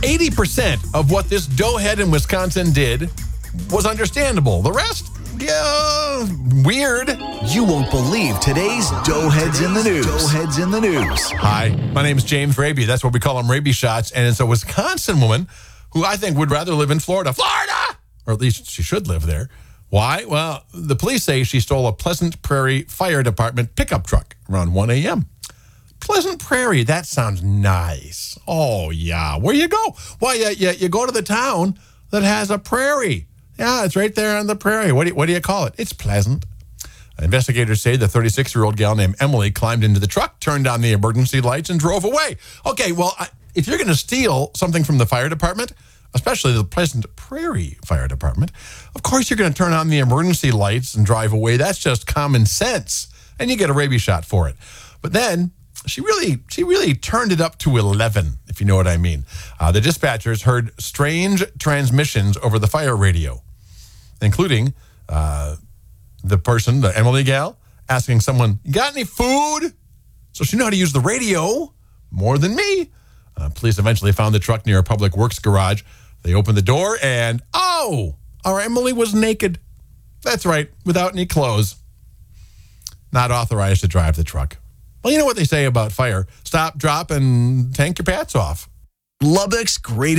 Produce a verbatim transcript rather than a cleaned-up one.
eighty percent of what this doughhead in Wisconsin did was understandable. The rest, yeah, weird. You won't believe today's Doughheads in the News. Doughheads in the News. Hi, my name is James Raby. That's what we call them, Raby Shots. And it's a Wisconsin woman who I think would rather live in Florida. Florida! Or at least she should live there. Why? Well, the police say she stole a Pleasant Prairie Fire Department pickup truck around one a.m. Pleasant Prairie, that sounds nice. Oh, yeah. Where you go? Well, you, you, you go to the town that has a prairie. Yeah, it's right there on the prairie. What do you, what do you call it? It's Pleasant. Investigators say the thirty-six-year-old gal named Emily climbed into the truck, turned on the emergency lights, and drove away. Okay, well, I, if you're going to steal something from the fire department, especially the Pleasant Prairie Fire Department, of course you're going to turn on the emergency lights and drive away. That's just common sense, and you get a Raby shot for it. But then she really, she really turned it up to eleven, if you know what I mean. Uh, the dispatchers heard strange transmissions over the fire radio, including uh, the person, the Emily gal, asking someone, "You got any food?" So she knew how to use the radio more than me. Uh, police eventually found the truck near a public works garage. They opened the door and, oh, our Emily was naked. That's right, without any clothes. Not authorized to drive the truck. Well, you know what they say about fire. Stop, drop, and tank your pats off. Lubbock's greatest